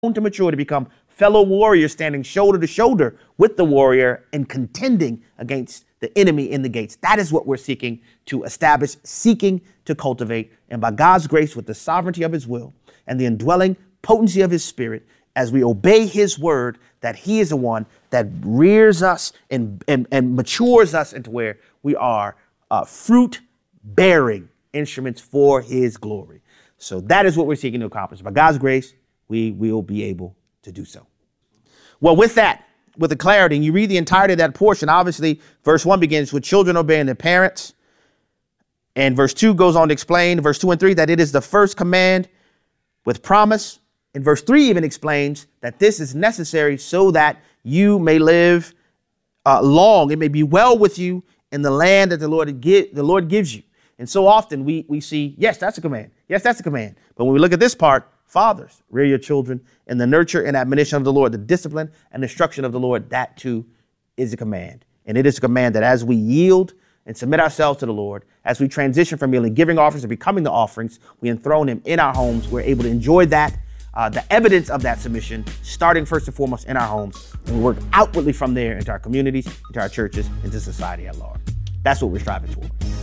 to mature, to become fellow warriors, standing shoulder to shoulder with the warrior and contending against the enemy in the gates. That is what we're seeking to establish, seeking to cultivate. And by God's grace, with the sovereignty of his will and the indwelling potency of his spirit, as we obey his word, that he is the one that rears us and matures us into where we are fruit-bearing instruments for his glory. So that is what we're seeking to accomplish. By God's grace, we will be able to do so. Well, with that, with the clarity, and you read the entirety of that portion, obviously, verse 1 begins with children obeying their parents. And verse 2 goes on to explain, verse 2 and 3, that it is the first command with promise. And verse 3 even explains that this is necessary so that you may live long. It may be well with you in the land that the Lord gives you. And so often we see, yes, that's a command. Yes, that's a command. But when we look at this part, fathers, rear your children in the nurture and admonition of the Lord, the discipline and instruction of the Lord, that too is a command. And it is a command that as we yield and submit ourselves to the Lord, as we transition from merely giving offerings to becoming the offerings, we enthrone him in our homes. We're able to enjoy that, the evidence of that submission, starting first and foremost in our homes. And we work outwardly from there into our communities, into our churches, into society at large. That's what we're striving toward.